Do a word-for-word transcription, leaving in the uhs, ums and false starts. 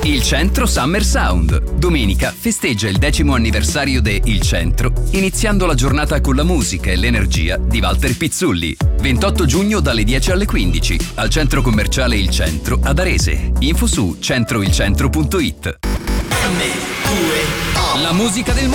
Il Centro Summer Sound. Domenica festeggia il decimo anniversario de Il Centro, iniziando la giornata con la musica e l'energia di Walter Pizzulli. ventotto giugno dalle dieci alle quindici, al centro commerciale Il Centro ad Arese. Info su centroilcentro punto it. La musica del